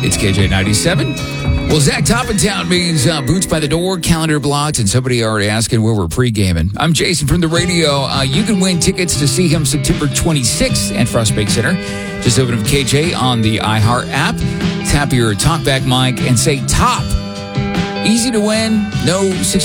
It's KJ97. Well, Zach Toppintown means boots by the door, calendar blocked, and somebody already asking where we're pre-gaming. I'm Jason from the radio. You can win tickets to see him September 26th at Frostbake Center. Just open up KJ on the iHeart app, tap your talkback mic, and say top. Easy to win, no 6